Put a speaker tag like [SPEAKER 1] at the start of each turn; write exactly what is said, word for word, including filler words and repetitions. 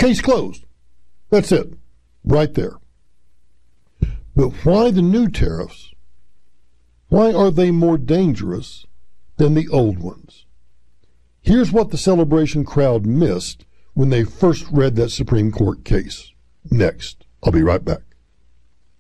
[SPEAKER 1] Case closed. That's it. Right there. But why the new tariffs? Why are they more dangerous than the old ones? Here's what the Celebration crowd missed when they first read that Supreme Court case. Next. I'll be right back.